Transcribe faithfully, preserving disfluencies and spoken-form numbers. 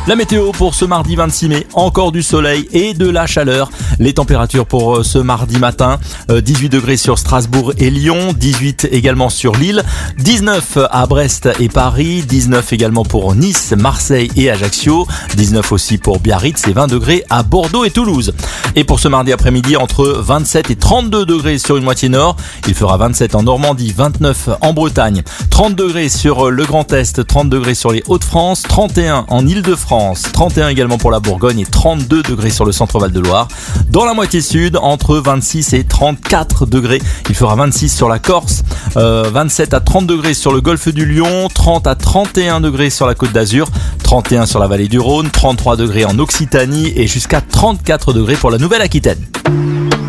La météo pour ce mardi vingt-six mai, encore du soleil et de la chaleur. Les températures pour ce mardi matin, dix-huit degrés sur Strasbourg et Lyon, dix-huit également sur Lille, dix-neuf à Brest et Paris, dix-neuf également pour Nice, Marseille et Ajaccio, dix-neuf aussi pour Biarritz et vingt degrés à Bordeaux et Toulouse. Et pour ce mardi après-midi, entre vingt-sept et trente-deux degrés sur une moitié nord, il fera vingt-sept en Normandie, vingt-neuf en Bretagne, trente degrés sur le Grand Est, trente degrés sur les Hauts-de-France, trente et un en Île-de-France, trente et un également pour la Bourgogne et trente-deux degrés sur le centre Val-de-Loire. Dans la moitié sud, entre vingt-six et trente-quatre degrés. Il fera vingt-six sur la Corse, euh, vingt-sept à trente degrés sur le golfe du Lion, trente à trente et un degrés sur la Côte d'Azur, trente et un sur la vallée du Rhône, trente-trois degrés en Occitanie et jusqu'à trente-quatre degrés pour la Nouvelle-Aquitaine.